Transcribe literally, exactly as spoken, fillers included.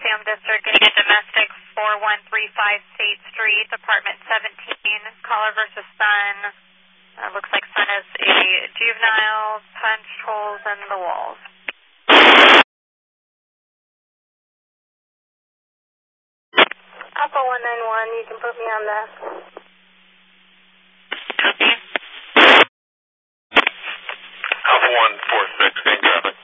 Salem District, getting a domestic four one three five State Street, apartment seventeen, caller versus son. Uh, looks like son has a juvenile, punched holes in the walls. Alpha one nine one, you can put me on the... Copy.